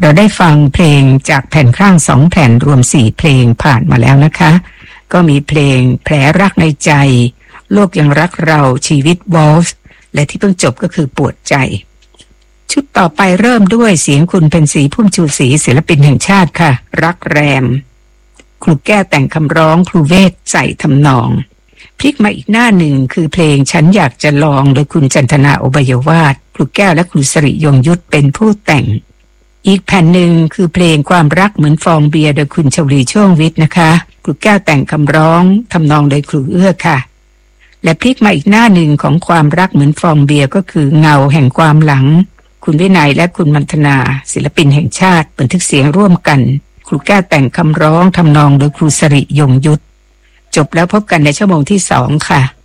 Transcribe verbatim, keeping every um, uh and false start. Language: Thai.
เราได้ฟังเพลงจากแผ่นข้างสองแผ่นรวมสี่เพลงผ่านมาแล้วนะคะก็มีเพลงแผลรักในใจโลกยังรักเราชีวิตวอลส์และที่เพิ่งจบก็คือปวดใจชุดต่อไปเริ่มด้วยเสียงคุณเพ็ญศรีพุ่มชูศรีศิลปินแห่งชาติค่ะรักแรมครูแก้วแต่งคำร้องครูเวทใส่ทำนองพลิกมาอีกหน้าหนึ่งคือเพลงฉันอยากจะลองโดยคุณจันทนาโอบยวาทครูแก้วและครูสริยงยุทธเป็นผู้แต่งอีกแผ่นหนึ่งคือเพลงความรักเหมือนฟองเบียร์โดยคุณชวลีช่วงวิทย์นะคะครูแก้วแต่งคำร้องทำนองโดยครูเอื้อค่ะและพลิกมาอีกหน้าหนึ่งของความรักเหมือนฟองเบียร์ก็คือเงาแห่งความหลังคุณวินัยและคุณมัณฑนาศิลปินแห่งชาติบันทึกเสียงร่วมกันครูแก้วแต่งคำร้องทำนองโดยครูสริยงยุทธจบแล้วพบกันในชั่วโมงที่สองค่ะ